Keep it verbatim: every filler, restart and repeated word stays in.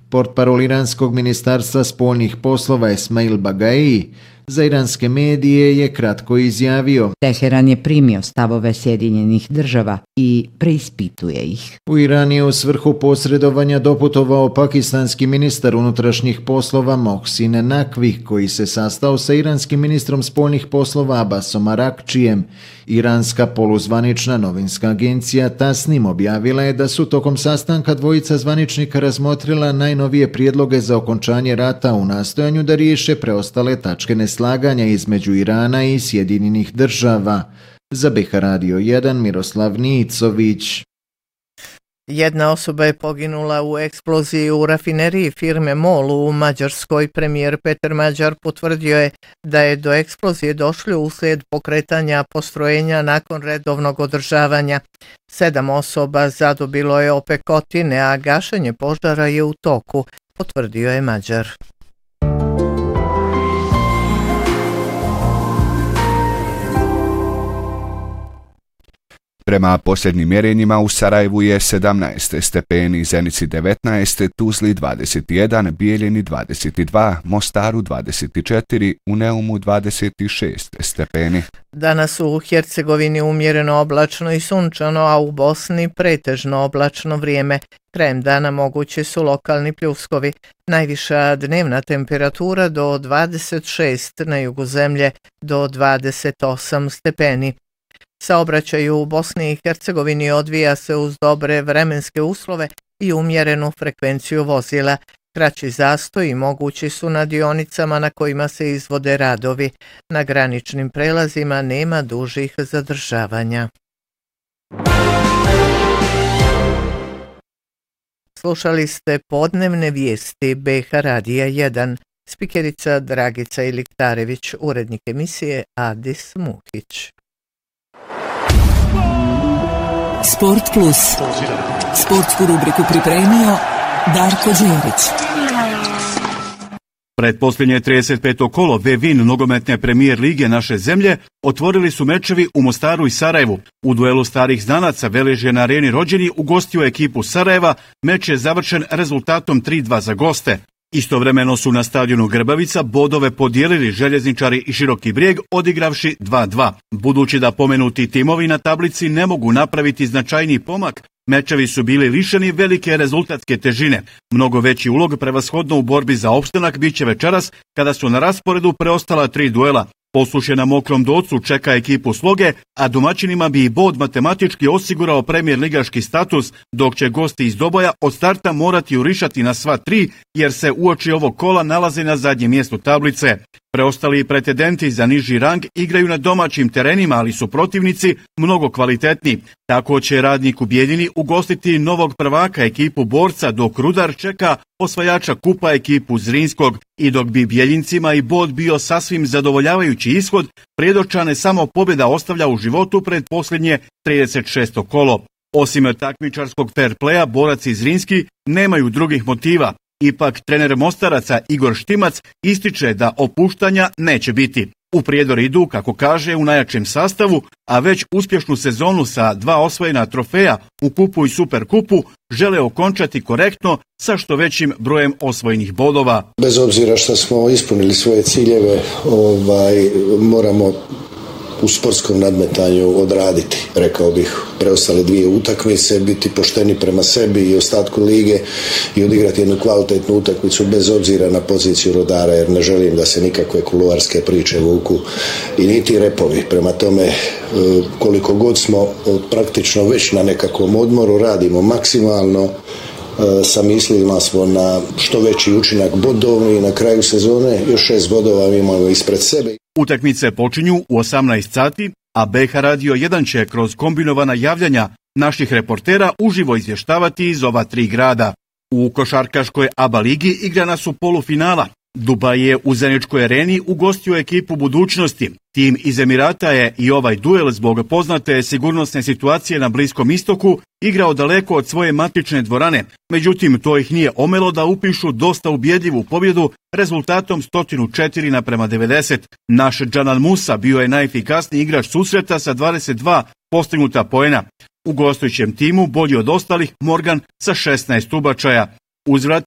Portparol iranskog ministarstva spoljnih poslova Esmail Bagai za iranske medije je kratko izjavio: Teheran je primio stavove Sjedinjenih država i preispituje ih. U Iran je u svrhu posredovanja doputovao pakistanski ministar unutrašnjih poslova Mohsin Naqvi, koji se sastao sa iranskim ministrom spoljnih poslova Abbasom Arakčijem. Iranska poluzvanična novinska agencija Tasnim objavila je da su tokom sastanka dvojica zvaničnika razmotrila najnovije prijedloge za okončanje rata u nastojanju da riješe preostale tačke neslaganja između Irana i Sjedinjenih država. Za B H Radio jedan Miroslav Nicović. Jedna osoba je poginula u eksploziji u rafineriji firme MOL u Mađarskoj. Premijer Peter Mađar potvrdio je da je do eksplozije došlo uslijed pokretanja postrojenja nakon redovnog održavanja. Sedam osoba zadobilo je opekotine, a gašenje požara je u toku, potvrdio je Mađar. Prema posljednjim mjerenjima u Sarajevu je sedamnaest stepeni, Zenici devetnaest, Tuzli dvadeset jedan, Bijeljini dvadeset dva, Mostaru dvadeset četiri, u Neumu dvadeset šest stepeni. Danas u Hercegovini umjereno oblačno i sunčano, a u Bosni pretežno oblačno vrijeme. Krajem dana mogući su lokalni pljuskovi. Najviša dnevna temperatura do dvadeset šest, na jugu zemlje do dvadeset osam stepeni. Saobraćaj u Bosni i Hercegovini odvija se uz dobre vremenske uslove i umjerenu frekvenciju vozila. Kraći zastoji mogući su na dionicama na kojima se izvode radovi. Na graničnim prelazima nema dužih zadržavanja. Slušali ste podnevne vijesti B H Radija jedan. Spikerica Dragica Iliktarević, urednik emisije Adis Mukić. Sport Plus. Sportsku rubriku pripremio Darko Đerić. Pretposljednje trideset peto kolo V-Win nogometne premijer lige naše zemlje otvorili su mečevi u Mostaru i Sarajevu. U duelu starih znanaca Velež je na areni Rođeni ugostio ekipu Sarajeva, meč je završen rezultatom tri dva za goste. Istovremeno su na stadionu Grbavica bodove podijelili Željezničari i Široki Brijeg odigravši dva dva. Budući da pomenuti timovi na tablici ne mogu napraviti značajniji pomak, mečevi su bili lišeni velike rezultatske težine. Mnogo veći ulog prevashodno u borbi za opstanak biće večeras kada su na rasporedu preostala tri duela. Posluše na Mokrom Docu čeka ekipu Sloge, a domaćinima bi i bod matematički osigurao premijer ligaški status, dok će gosti iz Doboja od starta morati urišati na sva tri, jer se uoči ovog kola nalaze na zadnjem mjestu tablice. Preostali pretendenti za niži rang igraju na domaćim terenima, ali su protivnici mnogo kvalitetni. Tako će Radnik u Bijeljini ugostiti novog prvaka ekipu Borca, dok Rudar čeka osvajača kupa ekipu Zrinskog. I dok bi Bjeljincima i bod bio sasvim zadovoljavajući ishod, Prijedočane samo pobjeda ostavlja u životu pred posljednje trideset šesto kolo. Osim takmičarskog fair playa, Borac i Zrinski nemaju drugih motiva. Ipak trener Mostaraca Igor Štimac ističe da opuštanja neće biti. U Prijedor idu, kako kaže, u najjačem sastavu, a već uspješnu sezonu sa dva osvojena trofeja u kupu i superkupu žele okončati korektno sa što većim brojem osvojenih bodova. Bez obzira što smo ispunili svoje ciljeve, ovaj, moramo u sportskom nadmetanju odraditi, rekao bih, preostale dvije utakmice, biti pošteni prema sebi i ostatku lige i odigrati jednu kvalitetnu utakmicu bez obzira na poziciju Rudara, jer ne želim da se nikakve kuluarske priče vuku i niti repovi. Prema tome, koliko god smo praktično već na nekakvom odmoru, radimo maksimalno, sa mislima smo na što veći učinak bodovni i na kraju sezone još šest bodova mi imamo ispred sebe. Utakmice počinju u osamnaest sati, a B H Radio jedan će kroz kombinovana javljanja naših reportera uživo izvještavati iz ova tri grada. U košarkaškoj A B A ligi igrana su polufinala. Dubaj je u Zeničkoj areni ugostio ekipu Budućnosti. Tim iz Emirata je i ovaj duel zbog poznate sigurnosne situacije na Bliskom istoku igrao daleko od svoje matične dvorane. Međutim, to ih nije omelo da upišu dosta ubjedljivu pobjedu rezultatom sto četiri naprema devedeset. Naš Džanal Musa bio je najefikasniji igrač susreta sa dvadeset dva postignuta poena. U gostujućem timu bolji od ostalih Morgan sa šesnaest ubačaja. Uzvrat